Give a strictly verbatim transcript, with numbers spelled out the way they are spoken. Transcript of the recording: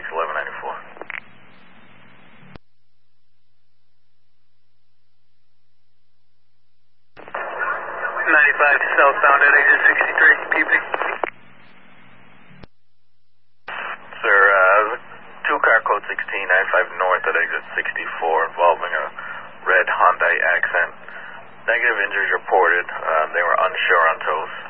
eleven ninety-four. ninety-five southbound at exit sixty-three, P P. Sir, uh, two car code sixteen ninety-five north at exit sixty-four involving a red Hyundai Accent. Negative injuries reported. Um, they were unsure on toes.